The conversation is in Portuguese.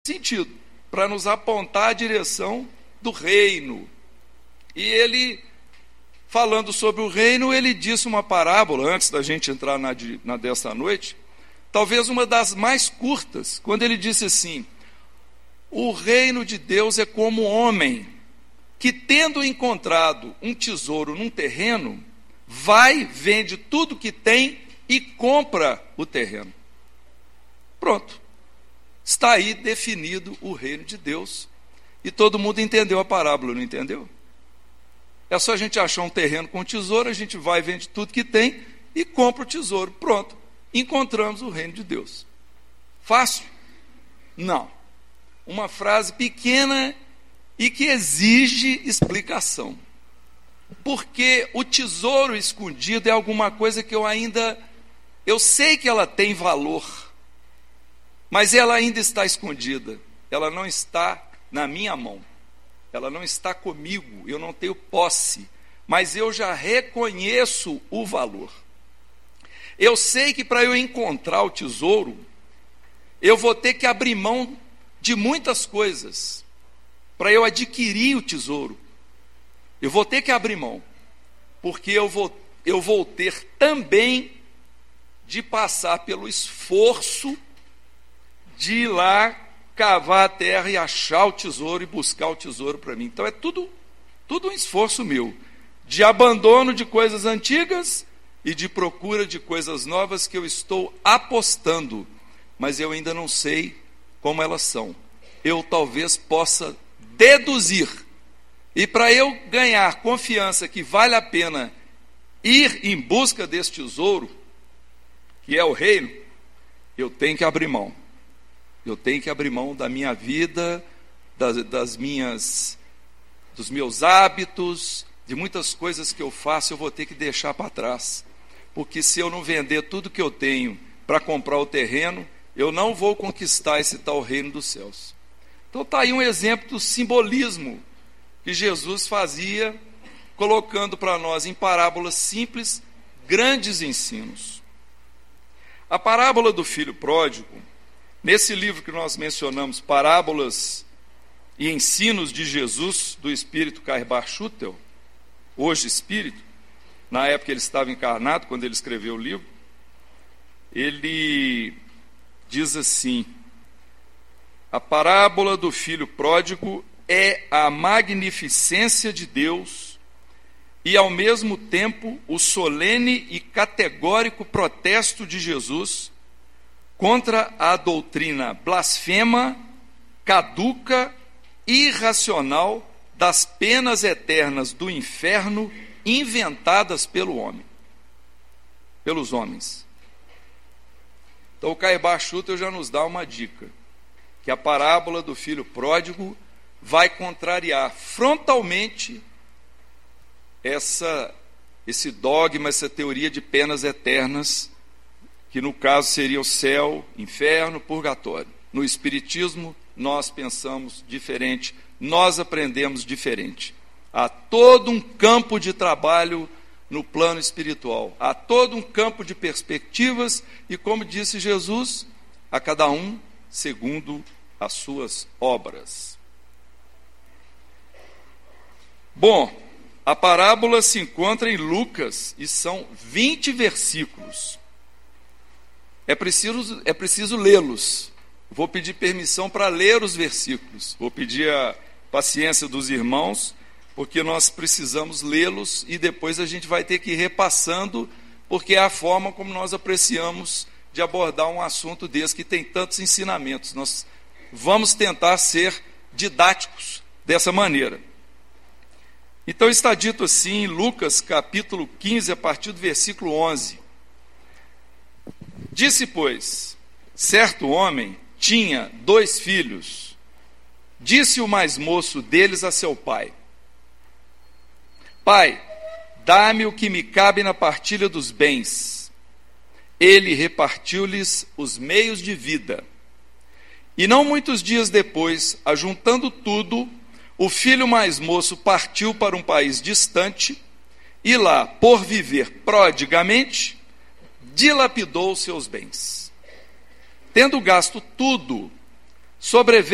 sentido, para nos apontar a direção do reino. E ele, falando sobre o reino, ele disse uma parábola, antes da gente entrar na desta noite, talvez uma das mais curtas, quando ele disse assim: o reino de Deus é como um homem que, tendo encontrado um tesouro num terreno, vai, vende tudo que tem e compra o terreno. Pronto. Está aí definido o reino de Deus. E todo mundo entendeu a parábola, não entendeu? É só a gente achar um terreno com tesouro, a gente vai, vende tudo que tem e compra o tesouro. Pronto. Encontramos o reino de Deus. Fácil? Não. Uma frase pequena e que exige explicação. Porque o tesouro escondido é alguma coisa que eu sei que ela tem valor, mas ela ainda está escondida. Ela não está na minha mão. Ela não está comigo, eu não tenho posse, mas eu já reconheço o valor. Eu sei que para eu encontrar o tesouro, eu vou ter que abrir mão de muitas coisas. Para eu adquirir o tesouro, eu vou ter que abrir mão, porque eu vou ter também de passar pelo esforço de ir lá, cavar a terra e achar o tesouro e buscar o tesouro para mim. Então é tudo um esforço meu, de abandono de coisas antigas e de procura de coisas novas que eu estou apostando, mas eu ainda não sei como elas são. Eu talvez possa deduzir, e para eu ganhar confiança que vale a pena ir em busca desse tesouro, que é o reino, eu tenho que abrir mão. Eu tenho que abrir mão da minha vida, dos meus hábitos, de muitas coisas que eu faço, eu vou ter que deixar para trás. Porque se eu não vender tudo que eu tenho para comprar o terreno, eu não vou conquistar esse tal reino dos céus. Então está aí um exemplo do simbolismo que Jesus fazia, colocando para nós em parábolas simples, grandes ensinos. A parábola do filho pródigo, nesse livro que nós mencionamos, Parábolas e Ensinos de Jesus, do espírito Karl Schutel, hoje espírito, na época ele estava encarnado, quando ele escreveu o livro, ele diz assim: a parábola do filho pródigo é a magnificência de Deus e, ao mesmo tempo, o solene e categórico protesto de Jesus contra a doutrina blasfema, caduca e irracional das penas eternas do inferno inventadas pelos homens. Então o Karl Schutel já nos dá uma dica, que a parábola do filho pródigo vai contrariar frontalmente esse dogma, essa teoria de penas eternas, que no caso seria o céu, inferno, purgatório. No Espiritismo nós pensamos diferente, nós aprendemos diferente. Há todo um campo de trabalho no plano espiritual, há todo um campo de perspectivas e, como disse Jesus, a cada um segundo as suas obras. Bom, a parábola se encontra em Lucas e são 20 versículos. É preciso lê-los. Vou pedir permissão para ler os versículos. Vou pedir a paciência dos irmãos, porque nós precisamos lê-los e depois a gente vai ter que ir repassando, porque é a forma como nós apreciamos de abordar um assunto desse que tem tantos ensinamentos. Nós vamos tentar ser didáticos dessa maneira. Então está dito assim em Lucas capítulo 15, a partir do versículo 11. Disse, pois, certo homem tinha 2 filhos. Disse o mais moço deles a seu pai: Pai, dá-me o que me cabe na partilha dos bens. Ele repartiu-lhes os meios de vida. E não muitos dias depois, ajuntando tudo, o filho mais moço partiu para um país distante e lá, por viver prodigamente, dilapidou seus bens. Tendo gasto tudo, sobreveio